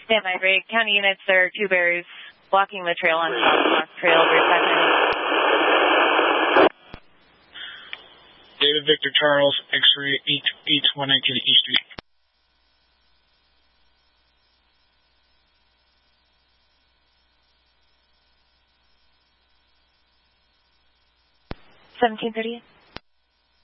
Stand by, Ray. County units, there are 2 bears blocking the trail on South Fox Trail. David Victor Charles, X-ray 8119 East Street. $1738.